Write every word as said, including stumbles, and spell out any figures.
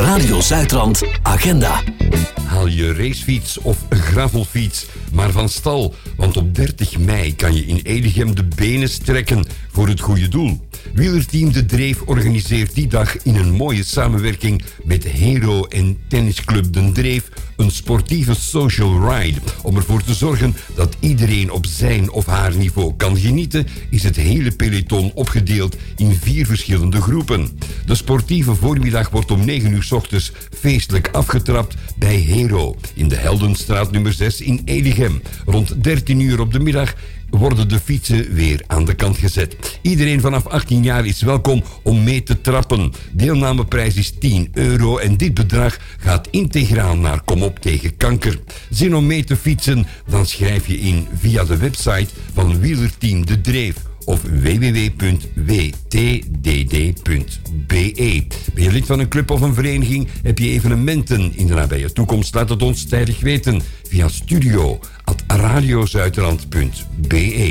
Radio Zuidrand Agenda. Haal je racefiets of gravelfiets maar van stal, want op dertig mei kan je in Edegem de benen strekken voor het goede doel. Wielerteam De Dreef organiseert die dag in een mooie samenwerking met Hero en Tennisclub De Dreef een sportieve social ride. Om ervoor te zorgen dat iedereen op zijn of haar niveau kan genieten, is het hele peloton opgedeeld in vier verschillende groepen. De sportieve voormiddag wordt om negen uur 's ochtends feestelijk afgetrapt bij Hero in de Heldenstraat nummer zes in Edegem. Rond dertien uur op de middag worden de fietsen weer aan de kant gezet. Iedereen vanaf achttien jaar is welkom om mee te trappen. Deelnameprijs is tien euro en dit bedrag gaat integraal naar Kom op tegen kanker. Zin om mee te fietsen? Dan schrijf je in via de website van Wielerteam De Dreef of w w w punt w t d d punt b e. Ben je lid van een club of een vereniging? Heb je evenementen in de nabije toekomst? Laat het ons tijdig weten via studio at radiozuidrand punt b e.